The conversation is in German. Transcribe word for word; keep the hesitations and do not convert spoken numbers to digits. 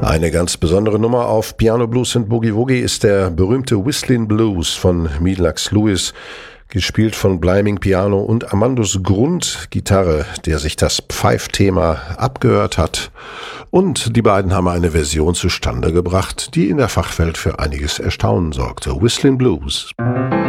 Eine ganz besondere Nummer auf Piano Blues und Boogie Woogie ist der berühmte Whistling Blues von Meadlax Lewis, gespielt von Bliming Piano und Amandus Grund Gitarre, der sich das Pfeif-Thema abgehört hat. Und die beiden haben eine Version zustande gebracht, die in der Fachwelt für einiges Erstaunen sorgte. Whistling Blues.